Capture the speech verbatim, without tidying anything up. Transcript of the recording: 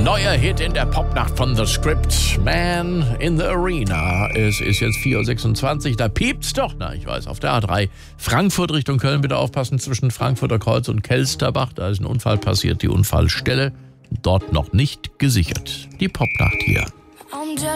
Neuer Hit in der Popnacht von The Script, Man in the Arena. Es ist jetzt vier Uhr sechsundzwanzig, da piept's doch. Na, ich weiß, auf der A drei Frankfurt Richtung Köln, bitte aufpassen, zwischen Frankfurter Kreuz und Kelsterbach. Da ist ein Unfall passiert, die Unfallstelle dort noch nicht gesichert. Die Popnacht hier.